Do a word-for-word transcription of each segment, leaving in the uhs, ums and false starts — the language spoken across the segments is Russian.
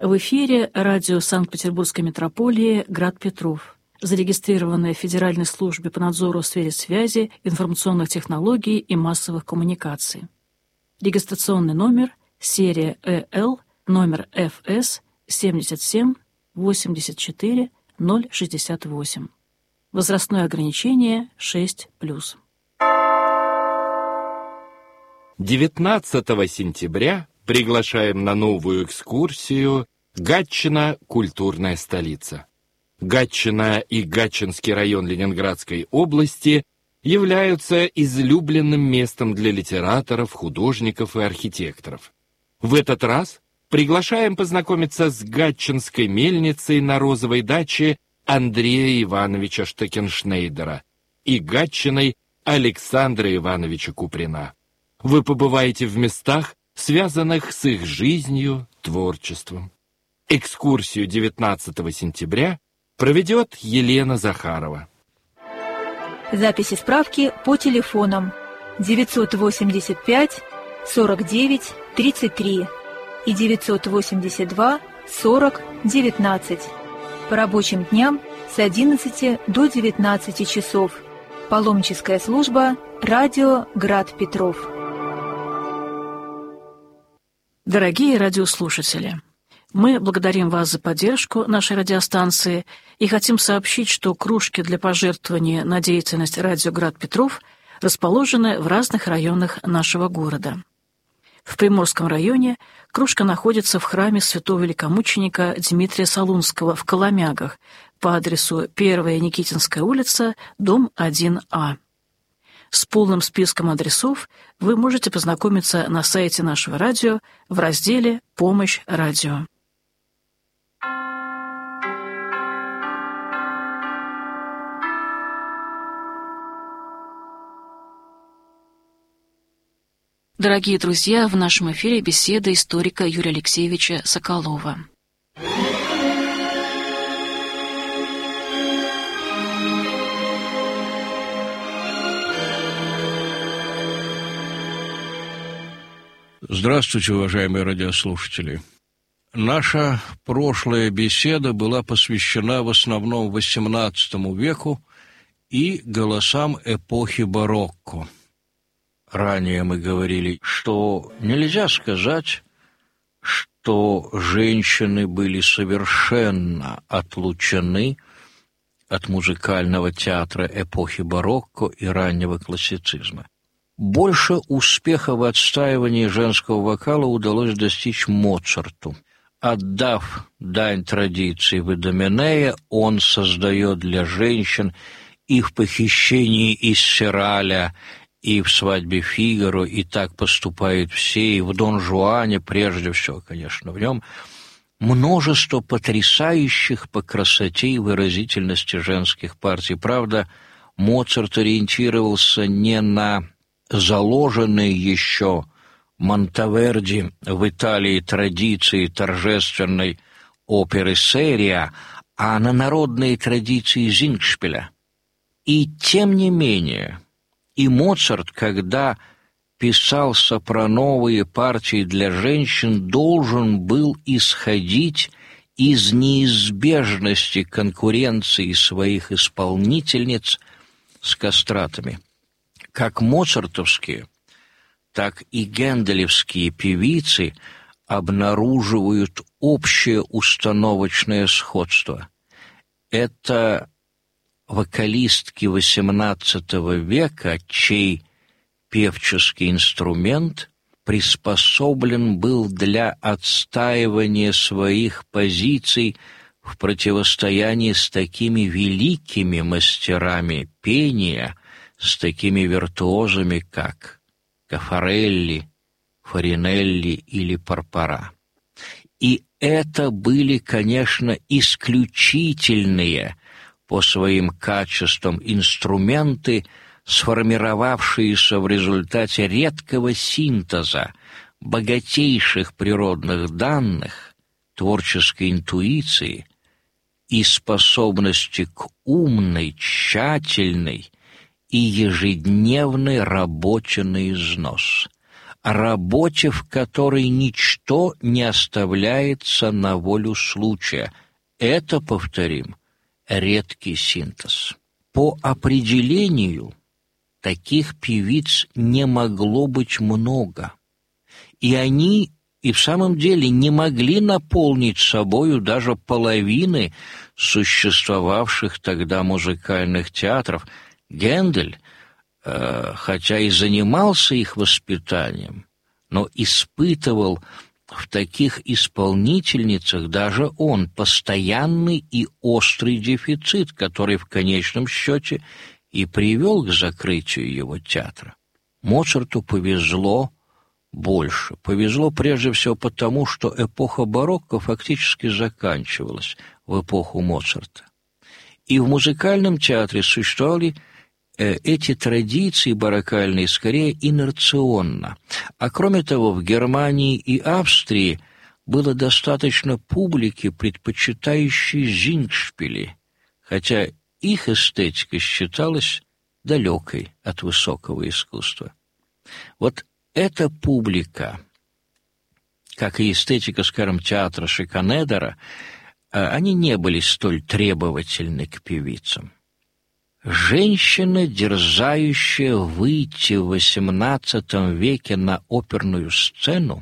В эфире радио Санкт-Петербургской метрополии «Град Петров», зарегистрированное в Федеральной службе по надзору в сфере связи, информационных технологий и массовых коммуникаций. Регистрационный номер, серия Э Л, номер Ф С семьдесят семь восемьдесят четыре ноль шестьдесят восемь. Возрастное ограничение шесть плюс. девятнадцатого сентября приглашаем на новую экскурсию «Гатчина. Культурная столица». Гатчина и Гатчинский район Ленинградской области являются излюбленным местом для литераторов, художников и архитекторов. В этот раз приглашаем познакомиться с гатчинской мельницей на Розовой даче Андрея Ивановича Штекеншнейдера и Гатчиной Александра Ивановича Куприна. Вы побываете в местах, связанных с их жизнью, творчеством. Экскурсию девятнадцатого сентября проведет Елена Захарова. Записи справки по телефонам девятьсот восемьдесят пять сорок девять тридцать три и девятьсот восемьдесят два сорок девятнадцать. По рабочим дням с одиннадцати до девятнадцати часов. Паломническая служба «Радио Град Петров». Дорогие радиослушатели, мы благодарим вас за поддержку нашей радиостанции и хотим сообщить, что кружки для пожертвования на деятельность радио Град Петров расположены в разных районах нашего города. В Приморском районе кружка находится в храме святого великомученика Дмитрия Солунского в Коломягах по адресу первая Никитинская улица, дом один А. С полным списком адресов вы можете познакомиться на сайте нашего радио в разделе «Помощь радио». Дорогие друзья, в нашем эфире беседа историка Юрия Алексеевича Соколова. Здравствуйте, уважаемые радиослушатели. Наша прошлая беседа была посвящена в основном восемнадцатому веку и голосам эпохи барокко. Ранее мы говорили, что нельзя сказать, что женщины были совершенно отлучены от музыкального театра эпохи барокко и раннего классицизма. Больше успеха в отстаивании женского вокала удалось достичь Моцарту. Отдав дань традиции в «Идоминее», он создает для женщин и в «Похищении из Сираля», и в «Свадьбе Фигаро», и так поступают все, и в «Дон Жуане» прежде всего, конечно, в нем множество потрясающих по красоте и выразительности женских партий. Правда, Моцарт ориентировался не на заложенные еще Монтеверди в Италии традиции торжественной оперы «Серия», а на народные традиции Зингшпиля. И тем не менее, и Моцарт, когда писал сопрановые партии для женщин, должен был исходить из неизбежности конкуренции своих исполнительниц с кастратами. Как моцартовские, так и генделевские певицы обнаруживают общее установочное сходство. Это вокалистки восемнадцатого века, чей певческий инструмент приспособлен был для отстаивания своих позиций в противостоянии с такими великими мастерами пения, с такими виртуозами, как Кафарелли, Фаринелли или Парпара. И это были, конечно, исключительные по своим качествам инструменты, сформировавшиеся в результате редкого синтеза богатейших природных данных, творческой интуиции и способности к умной, тщательной и ежедневной работе на износ. о работе, в которой ничто не оставляется на волю случая. Это, повторим, редкий синтез. По определению таких певиц не могло быть много, и они и в самом деле не могли наполнить собою даже половины существовавших тогда музыкальных театров. Гендель, э, хотя и занимался их воспитанием, но испытывал в таких исполнительницах даже он постоянный и острый дефицит, который в конечном счете и привел к закрытию его театра. Моцарту повезло больше. Повезло прежде всего потому, что эпоха барокко фактически заканчивалась в эпоху Моцарта. И в музыкальном театре существовали э, эти традиции бароккальные скорее инерционно. А кроме того, в Германии и Австрии было достаточно публики, предпочитающей зингшпили, хотя их эстетика считалась далекой от высокого искусства. Вот эта публика, как и эстетика, скажем, театра Шиканедера, они не были столь требовательны к певицам. Женщина, дерзающая выйти в восемнадцатом веке на оперную сцену,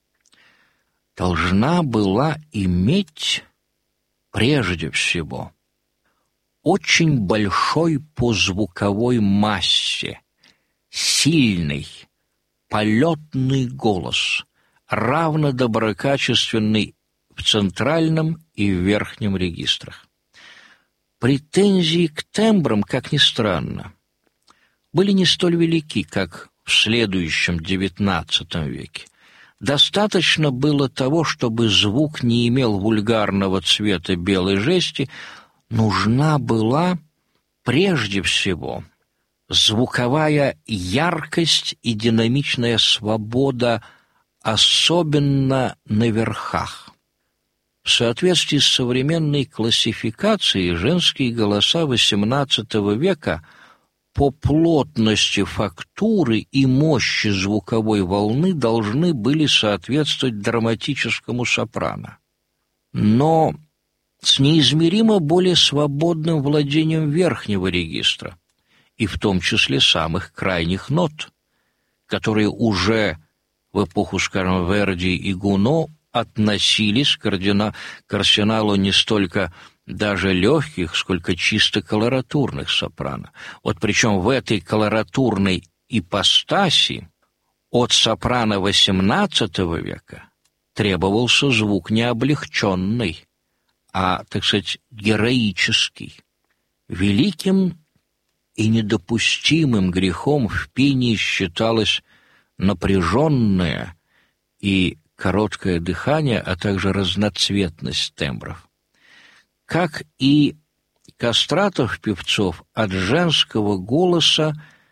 должна была иметь прежде всего очень большой по звуковой массе, сильный, полетный голос, равно доброкачественный в центральном и в верхнем регистрах. Претензии к тембрам, как ни странно, были не столь велики, как в следующем девятнадцатом веке. Достаточно было того, чтобы звук не имел вульгарного цвета белой жести. Нужна была прежде всего звуковая яркость и динамичная свобода, особенно на верхах. В соответствии с современной классификацией женские голоса восемнадцатого века по плотности фактуры и мощи звуковой волны должны были соответствовать драматическому сопрано. Но с неизмеримо более свободным владением верхнего регистра, и в том числе самых крайних нот, которые уже в эпоху, скажем, Верди и Гуно относились к, ордина, к арсеналу не столько даже легких, сколько чисто колоратурных сопрано. Вот причем в этой колоратурной ипостаси от сопрано восемнадцатого века требовался звук не облегченный, а, так сказать, героический. Великим и недопустимым грехом в пении считалось напряженное и короткое дыхание, а также разноцветность тембров. Как и кастратов-певцов, от женского голоса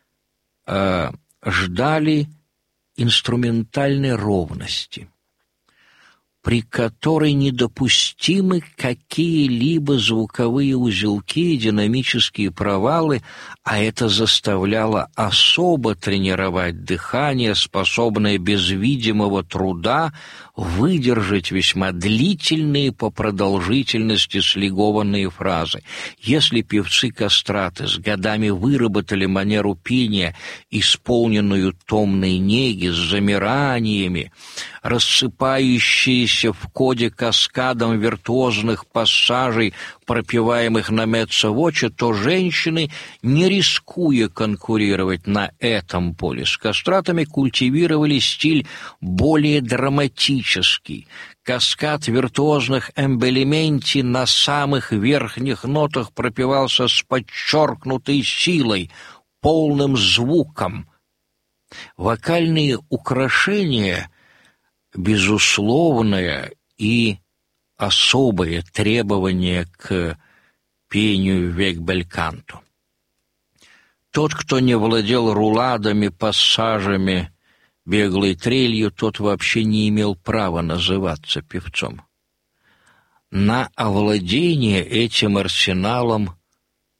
э, ждали инструментальной ровности, при которой недопустимы какие-либо звуковые узелки и динамические провалы, а это заставляло особо тренировать дыхание, способное без видимого труда выдержать весьма длительные по продолжительности слигованные фразы. Если певцы-кастраты с годами выработали манеру пения, исполненную томной неги с замираниями, рассыпающиеся в коде каскадом виртуозных пассажей, пропеваемых на меццо-воче, то женщины, не рискуя конкурировать на этом поле с кастратами, культивировали стиль более драматический. Каскад виртуозных эмбелементи на самых верхних нотах пропевался с подчеркнутой силой, полным звуком. Вокальные украшения — безусловное и особое требование к пению в век бельканто. Тот, кто не владел руладами, пассажами, беглой трелью, тот вообще не имел права называться певцом. На овладение этим арсеналом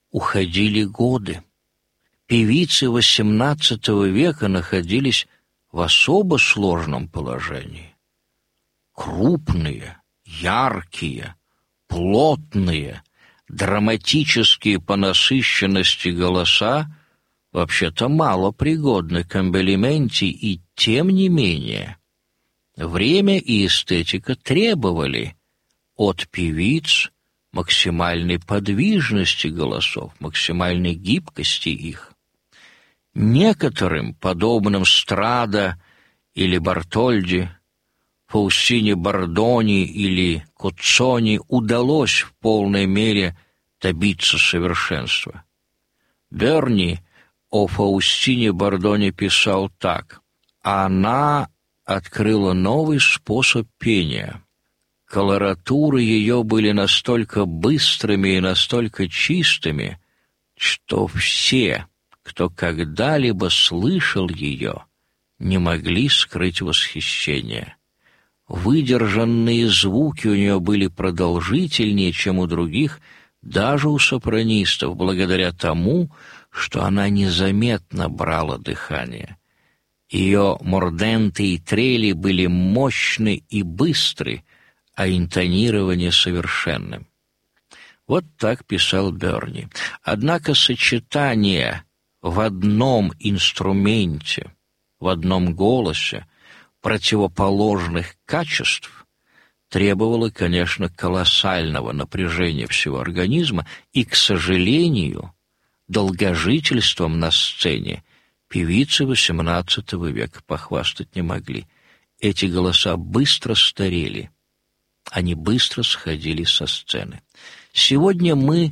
уходили годы. Певицы восемнадцатого века находились в особо сложном положении. Крупные, яркие, плотные, драматические по насыщенности голоса вообще-то мало пригодны к эмбелименте, и тем не менее время и эстетика требовали от певиц максимальной подвижности голосов, максимальной гибкости их. Некоторым, подобным Страда или Бартольди, Фаустине Бардони или Коццони, удалось в полной мере добиться совершенства. Берни о Фаустине Бардони писал так: «Она открыла новый способ пения. Колоратуры ее были настолько быстрыми и настолько чистыми, что все, кто когда-либо слышал ее, не могли скрыть восхищение. Выдержанные звуки у нее были продолжительнее, чем у других, даже у сопранистов, благодаря тому, что она незаметно брала дыхание. Ее морденты и трели были мощны и быстры, а интонирование совершенным». Вот так писал Берни. Однако сочетание в одном инструменте, в одном голосе противоположных качеств требовало, конечно, колоссального напряжения всего организма, и, к сожалению, долгожительством на сцене певицы восемнадцатого века похвастать не могли. Эти голоса быстро старели, они быстро сходили со сцены. Сегодня мы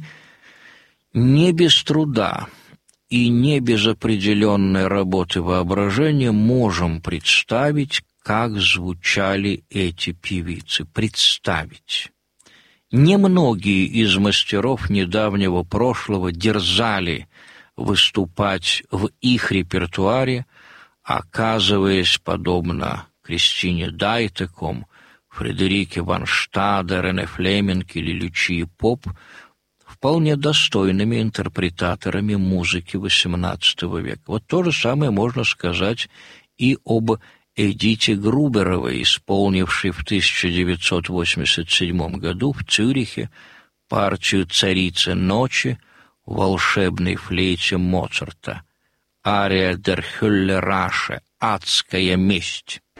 не без труда и не без определенной работы воображения можем представить, как звучали эти певицы. Представить. Немногие из мастеров недавнего прошлого дерзали выступать в их репертуаре, оказываясь, подобно Кристине Дайтеком, Фредерике ван Штаде, Рене Флеминг или Лючии Поп, вполне достойными интерпретаторами музыки восемнадцатого века. Вот то же самое можно сказать и об Эдите Груберовой, исполнившей в тысяча девятьсот восемьдесят седьмом году в Цюрихе партию «Царицы ночи» в волшебной флейте Моцарта, ария «Дер Хюлле Раше» «Адская месть».